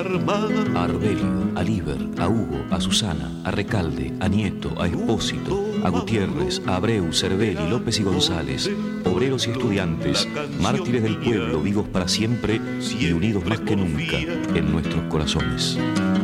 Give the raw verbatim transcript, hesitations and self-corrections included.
A Arbelio, a Liber, a Hugo, a Susana, a Recalde, a Nieto, a Espósito, a Gutiérrez, a Abreu, Cervelli, López y González, obreros y estudiantes, mártires del pueblo, vivos para siempre y unidos más que nunca en nuestros corazones.